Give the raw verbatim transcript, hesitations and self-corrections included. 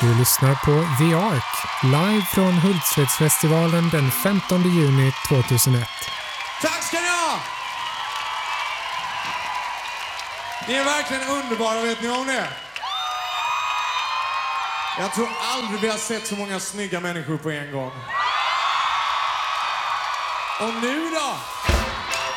Du lyssnar på The Ark, live från Hultsfredsfestivalen den femtonde juni tjugohundraett. Tack ska ni ha! Ni är verkligen underbara, vet ni om det? Jag tror aldrig vi har sett så många snygga människor på en gång. Och nu då?